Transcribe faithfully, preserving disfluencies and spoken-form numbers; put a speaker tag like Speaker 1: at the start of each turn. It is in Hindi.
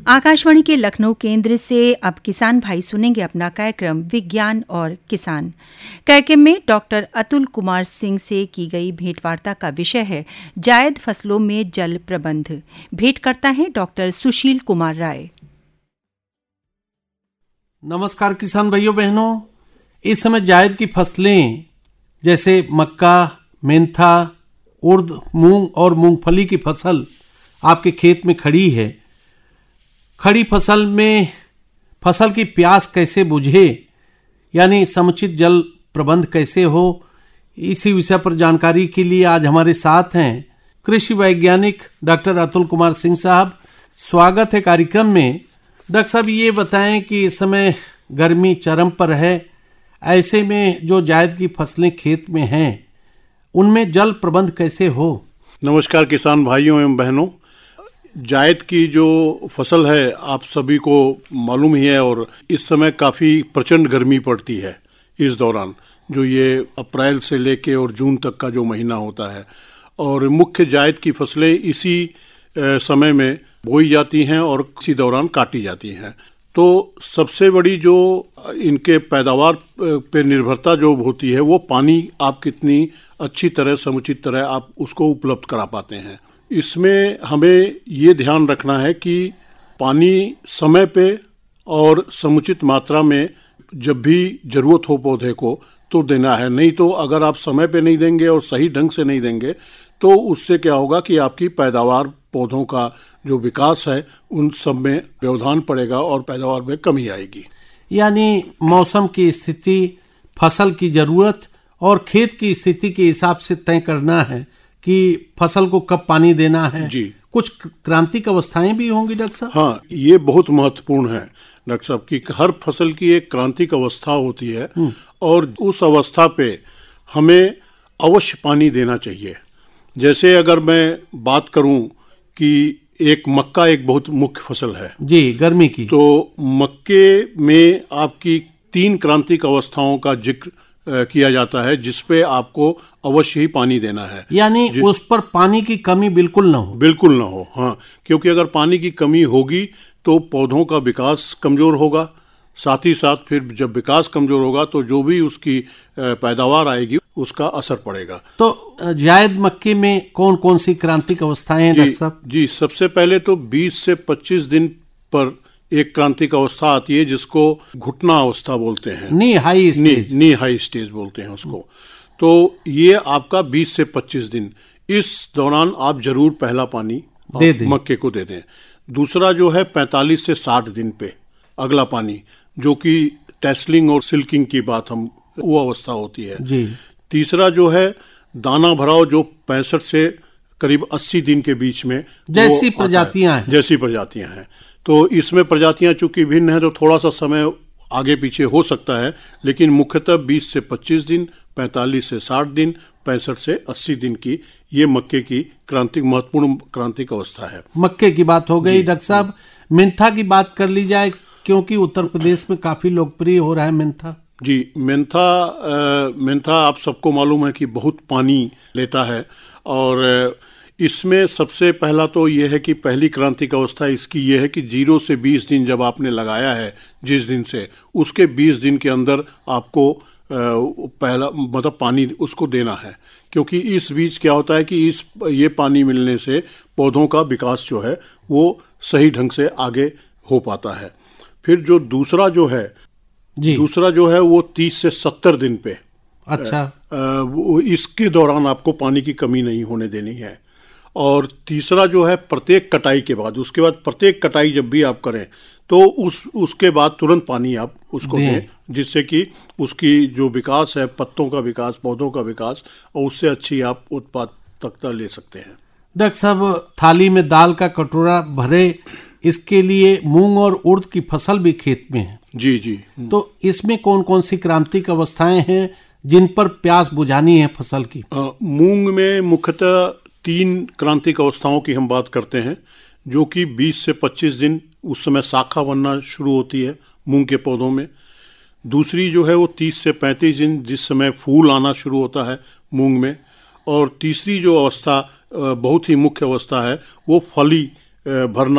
Speaker 1: आकाशवाणी के लखनऊ केंद्र से अब किसान भाई सुनेंगे अपना कार्यक्रम विज्ञान और किसान। कार्यक्रम में डॉक्टर अतुल कुमार सिंह से की गई भेंटवार्ता का विषय है जायद फसलों में जल प्रबंध। भेंट करता है डॉक्टर सुशील कुमार राय।
Speaker 2: नमस्कार किसान भाइयों बहनों, इस समय जायद की फसलें जैसे मक्का, मेंथा, उर्द, मूंग और मूंगफली की फसल आपके खेत में खड़ी है। खड़ी फसल में फसल की प्यास कैसे बुझे, यानी समुचित जल प्रबंध कैसे हो, इसी विषय पर जानकारी के लिए आज हमारे साथ हैं कृषि वैज्ञानिक डॉक्टर अतुल कुमार सिंह साहब। स्वागत है कार्यक्रम में। डॉक्टर साहब, ये बताएं कि इस समय गर्मी चरम पर है, ऐसे में जो जायद की फसलें खेत में हैं उनमें जल प्रबंध कैसे हो?
Speaker 3: नमस्कार किसान भाइयों एवं बहनों। जायद की जो फसल है आप सभी को मालूम ही है, और इस समय काफ़ी प्रचंड गर्मी पड़ती है इस दौरान, जो ये अप्रैल से लेके और जून तक का जो महीना होता है। और मुख्य जायद की फसलें इसी समय में बोई जाती हैं और इसी दौरान काटी जाती हैं। तो सबसे बड़ी जो इनके पैदावार पे निर्भरता जो होती है वो पानी आप कितनी अच्छी तरह समुचित तरह आप उसको उपलब्ध करा पाते हैं। इसमें हमें ये ध्यान रखना है कि पानी समय पे और समुचित मात्रा में जब भी ज़रूरत हो पौधे को तो देना है। नहीं तो अगर आप समय पे नहीं देंगे और सही ढंग से नहीं देंगे तो उससे क्या होगा कि आपकी पैदावार, पौधों का जो विकास है उन सब में व्यवधान पड़ेगा और पैदावार में कमी आएगी।
Speaker 2: यानी मौसम की स्थिति, फसल की ज़रूरत और खेत की स्थिति के हिसाब से तय करना है कि फसल को कब पानी देना है।
Speaker 3: जी,
Speaker 2: कुछ क्रांतिक अवस्थाएं भी होंगी डॉक्टर साहब?
Speaker 3: हाँ, ये बहुत महत्वपूर्ण है डॉक्टर साहब कि हर फसल की एक क्रांतिक अवस्था होती है और उस अवस्था पे हमें अवश्य पानी देना चाहिए। जैसे अगर मैं बात करूं कि एक मक्का एक बहुत मुख्य फसल है
Speaker 2: जी गर्मी की, तो
Speaker 3: मक्के में आपकी तीन क्रांतिक अवस्थाओं का जिक्र किया जाता है जिसपे आपको अवश्य ही पानी देना है।
Speaker 2: यानी उस पर पानी की कमी बिल्कुल ना हो।
Speaker 3: बिल्कुल ना हो, हाँ, क्योंकि अगर पानी की कमी होगी तो पौधों का विकास कमजोर होगा। साथ ही साथ फिर जब विकास कमजोर होगा तो जो भी उसकी पैदावार आएगी उसका असर पड़ेगा।
Speaker 2: तो जायद मक्के में कौन कौन सी क्रांतिक अवस्थाएं हैं डॉक्टर साहब?
Speaker 3: जी, सबसे पहले तो बीस से पच्चीस दिन पर एक क्रांतिक अवस्था आती है जिसको घुटना अवस्था बोलते हैं,
Speaker 2: नी हाई स्टेज,
Speaker 3: नी, नी हाई स्टेज बोलते हैं उसको। तो ये आपका बीस से पच्चीस दिन, इस दौरान आप जरूर पहला पानी दे दें, मक्के को दे दें। दूसरा जो है पैंतालीस से साठ दिन पे अगला पानी, जो कि टेस्लिंग और सिल्किंग की बात हम वो अवस्था होती है
Speaker 2: जी।
Speaker 3: तीसरा जो है दाना भराव, जो पैंसठ से करीब अस्सी दिन के बीच में
Speaker 2: जैसी प्रजातियां हैं
Speaker 3: जैसी प्रजातियां हैं तो इसमें प्रजातियां चूंकि भिन्न है तो थोड़ा सा समय आगे पीछे हो सकता है, लेकिन मुख्यतः बीस से पच्चीस दिन, पैंतालीस से साठ दिन, पैंसठ से अस्सी दिन की ये मक्के की क्रांतिक महत्वपूर्ण क्रांतिक अवस्था है।
Speaker 2: मक्के की बात हो गई। डॉक्टर साहब, मेंथा की बात कर ली जाए, क्योंकि उत्तर प्रदेश में काफी लोकप्रिय हो रहा है मेंथा।
Speaker 3: जी, मेंथा मेंथा आप सबको मालूम है कि बहुत पानी लेता है, और इसमें सबसे पहला तो यह है कि पहली क्रांतिक अवस्था इसकी यह है कि जीरो से बीस दिन जब आपने लगाया है जिस दिन से, उसके बीस दिन के अंदर आपको पहला मतलब पानी उसको देना है, क्योंकि इस बीच क्या होता है कि इस ये पानी मिलने से पौधों का विकास जो है वो सही ढंग से आगे हो पाता है। फिर जो दूसरा जो है
Speaker 2: जी।
Speaker 3: दूसरा जो है वो तीस से सत्तर दिन पे,
Speaker 2: अच्छा,
Speaker 3: वो इसके दौरान आपको पानी की कमी नहीं होने देनी है। और तीसरा जो है प्रत्येक कटाई के बाद, उसके बाद प्रत्येक कटाई जब भी आप करें तो उस उसके बाद तुरंत पानी आप उसको दें, जिससे कि उसकी जो विकास है, पत्तों का विकास, पौधों का विकास, और उससे अच्छी आप उत्पादकता ले सकते हैं।
Speaker 2: डॉक्टर साहब, थाली में दाल का कटोरा भरे, इसके लिए मूंग और उर्द की फसल भी खेत में है।
Speaker 3: जी जी।
Speaker 2: तो इसमें कौन कौन सी क्रांतिक अवस्थाएं हैं जिन पर प्यास बुझानी है फसल की?
Speaker 3: आ, मूंग में मुख्यतः तीन क्रांतिक अवस्थाओं की हम बात करते हैं, जो कि बीस से पच्चीस दिन उस समय शाखा बनना शुरू होती है मूंग के पौधों में। दूसरी जो है वो तीस से पैंतीस दिन जिस समय फूल आना शुरू होता है मूंग में। और तीसरी जो अवस्था बहुत ही मुख्य अवस्था है वो फली भरना